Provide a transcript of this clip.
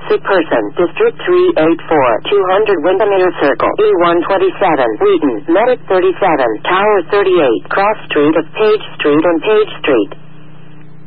sick person, District 384, 200 Windermere Circle, E127, Wheaton, Medic 37, Tower 38, Cross Street of Page Street and Page Street.